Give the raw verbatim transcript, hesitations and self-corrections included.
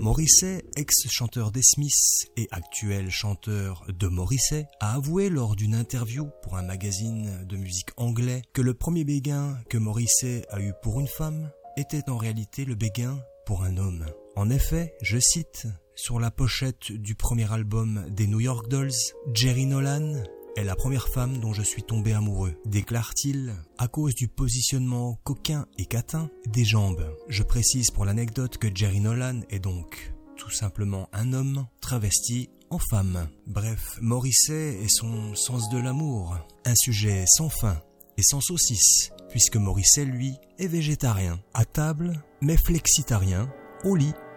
Morrissey, ex-chanteur des Smiths et actuel chanteur de Morrissey, a avoué lors d'une interview pour un magazine de musique anglais que le premier béguin que Morrissey a eu pour une femme était en réalité le béguin pour un homme. En effet, je cite, « Sur la pochette du premier album des New York Dolls, Jerry Nolan est la première femme dont je suis tombé amoureux, déclare-t-il, à cause du positionnement coquin et catin des jambes. Je précise pour l'anecdote que Jerry Nolan est donc tout simplement un homme travesti en femme. Bref, Morrissey et son sens de l'amour, un sujet sans fin et sans saucisse, puisque Morrissey, lui, est végétarien, à table, mais flexitarien, au lit.